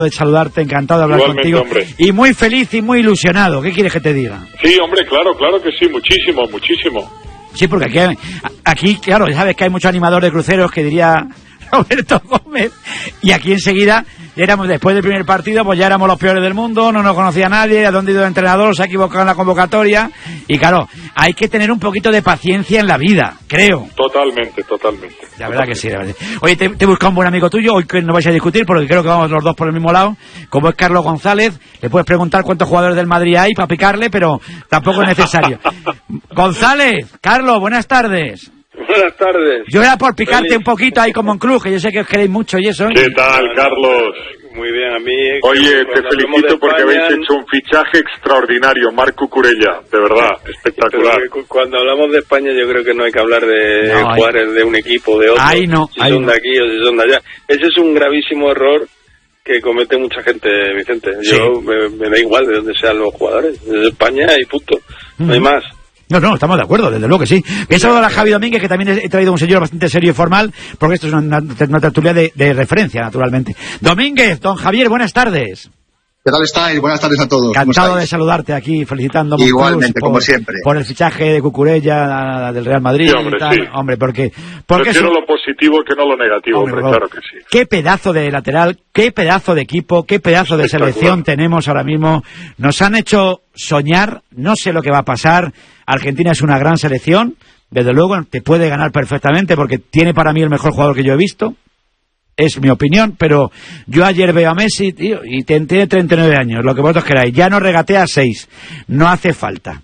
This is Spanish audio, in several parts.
de saludarte, encantado de hablar Igualmente, contigo. Hombre. Y muy feliz y muy ilusionado. ¿Qué quieres que te diga? Sí, hombre, claro que sí, muchísimo. Sí, porque aquí, claro, ya sabes que hay muchos animadores de cruceros que diría Roberto Gómez, y aquí enseguida éramos, después del primer partido, pues ya éramos los peores del mundo, no nos conocía nadie, a dónde ha ido el entrenador, se ha equivocado en la convocatoria, y claro, hay que tener un poquito de paciencia en la vida, creo. Totalmente. La verdad que sí, la verdad. Oye, te he buscado un buen amigo tuyo, hoy que no vais a discutir, porque creo que vamos los dos por el mismo lado, como es Carlos González, le puedes preguntar cuántos jugadores del Madrid hay para picarle, pero tampoco es necesario. González, Carlos, buenas tardes. Buenas tardes. Yo era por picarte un poquito ahí como en club, que yo sé que os queréis mucho y eso. ¿Qué tal, Carlos? Muy bien, a mí... Oye, te felicito porque habéis hecho un fichaje extraordinario, Marc Cucurella, de verdad, espectacular. Cuando hablamos de España yo creo que no hay que hablar de jugadores de un equipo, de otro, si son de aquí o si son de allá. Ese es un gravísimo error que comete mucha gente, Vicente. Yo me da igual de dónde sean los jugadores, de España y punto, no hay más. No, estamos de acuerdo, desde luego que sí. He saludado a Javi Domínguez, que también he traído un señor bastante serio y formal, porque esto es una tertulia de referencia, naturalmente. Domínguez, don Javier, buenas tardes. ¿Qué tal estáis? Buenas tardes a todos. Encantado de saludarte aquí, felicitando igualmente, como siempre, por el fichaje de Cucurella del Real Madrid. Sí, hombre, y tal. Sí. Hombre, porque prefiero lo positivo que no lo negativo, hombre, claro que sí. Qué pedazo de lateral, qué pedazo de equipo, qué pedazo de selección tenemos ahora mismo. Nos han hecho soñar, no sé lo que va a pasar. Argentina es una gran selección, desde luego te puede ganar perfectamente porque tiene para mí el mejor jugador que yo he visto. Es mi opinión, pero yo ayer veo a Messi, tío, y tiene 39 años, lo que vosotros queráis, ya no regatea 6, no hace falta,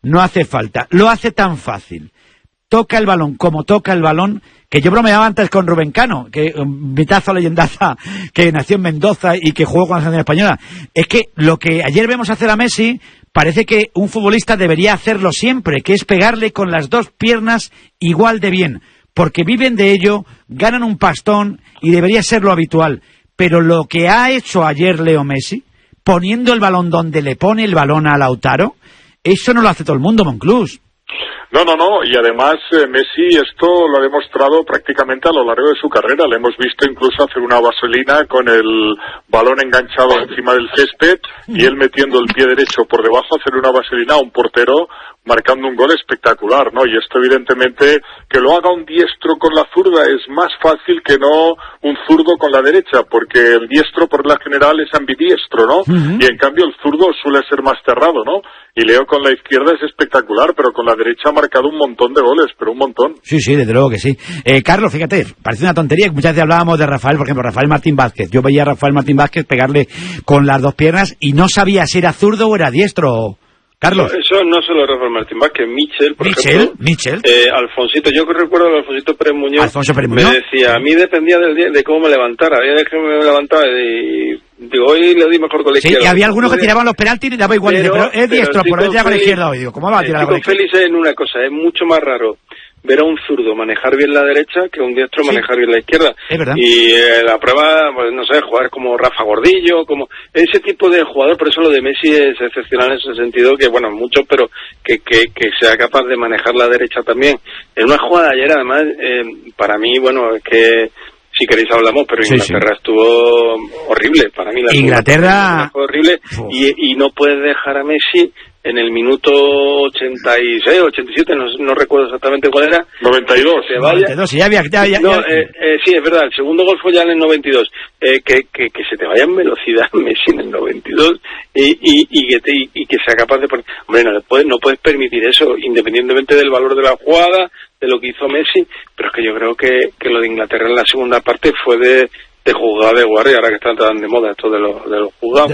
lo hace tan fácil, toca el balón como toca el balón, que yo bromeaba antes con Rubén Cano, que mitazo leyendaza, que nació en Mendoza y que jugó con la selección española. Es que lo que ayer vemos hacer a Messi, parece que un futbolista debería hacerlo siempre, que es pegarle con las dos piernas igual de bien, porque viven de ello, ganan un pastón y debería ser lo habitual. Pero lo que ha hecho ayer Leo Messi, poniendo el balón donde le pone el balón a Lautaro, eso no lo hace todo el mundo, Monclús. No, y además Messi esto lo ha demostrado prácticamente a lo largo de su carrera. Le hemos visto incluso hacer una vaselina con el balón enganchado encima del césped y él metiendo el pie derecho por debajo, hacer una vaselina a un portero marcando un gol espectacular, ¿no? Y esto evidentemente, que lo haga un diestro con la zurda es más fácil que no un zurdo con la derecha, porque el diestro por la general es ambidiestro, ¿no? Y en cambio el zurdo suele ser más cerrado, ¿no? Y Leo con la izquierda es espectacular, pero con la derecha ha marcado un montón de goles, pero un montón. Sí, desde luego que sí. Carlos, fíjate, parece una tontería que muchas veces hablábamos de Rafael, por ejemplo, Rafael Martín Vázquez. Yo veía a Rafael Martín Vázquez pegarle con las dos piernas y no sabía si era zurdo o era diestro. Carlos. Eso no solo Rafael Martín Vázquez, Michel, por ejemplo. Michel. Alfonsito, yo recuerdo a Alfonsito Pérez Muñoz. Alfonso Pérez Muñoz. Me decía, a mí dependía de cómo me levantara. Había de que me levantaba y digo, hoy le di mejor con la izquierda. Sí, y había algunos que tiraban los penaltis y daba igual. Pero es diestro, por eso tira con la izquierda hoy. Digo, ¿cómo va a tirar con la izquierda? Félix en una cosa, es mucho más raro ver a un zurdo manejar bien la derecha que a un diestro manejar bien la izquierda. Es verdad. Y la prueba, pues no sé, jugar como Rafa Gordillo, como ese tipo de jugador, por eso lo de Messi es excepcional en ese sentido, que bueno, muchos, pero que sea capaz de manejar la derecha también. En una jugada ayer, además, para mí, bueno, es que si queréis hablamos, pero Inglaterra estuvo horrible, para mí Inglaterra fue horrible, y no puedes dejar a Messi en el minuto 86, 87, no recuerdo exactamente cuál era. 92. Se vaya. 92, ya había. Sí, es verdad, el segundo gol fue ya en el 92. Que se te vaya en velocidad Messi en el 92 y que sea capaz de poner... Hombre, no puedes permitir eso, independientemente del valor de la jugada, de lo que hizo Messi, pero es que yo creo que lo de Inglaterra en la segunda parte fue de jugada de guardia, ahora que están tan de moda esto de los juzgados.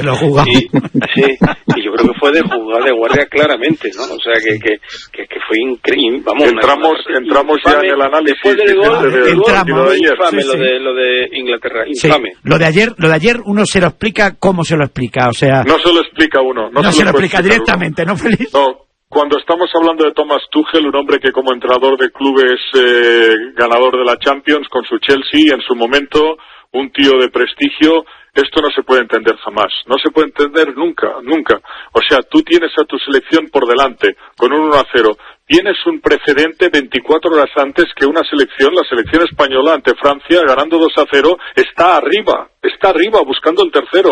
Y yo creo que fue de jugada de guardia claramente, ¿no? O sea, que fue increíble. Vamos, entramos ya en el análisis. Después del gol, infame lo de Inglaterra, infame. Sí. Lo de ayer uno se lo explica cómo se lo explica, o sea... No se lo explica uno. No se lo explica directamente, ¿no, Félix? No. Cuando estamos hablando de Thomas Tuchel, un hombre que como entrenador de clubes ganador de la Champions con su Chelsea en su momento, un tío de prestigio, esto no se puede entender jamás, no se puede entender nunca. O sea, tú tienes a tu selección por delante, con un 1-0, tienes un precedente 24 horas antes que una selección, la selección española ante Francia, ganando 2-0, está arriba buscando el tercero.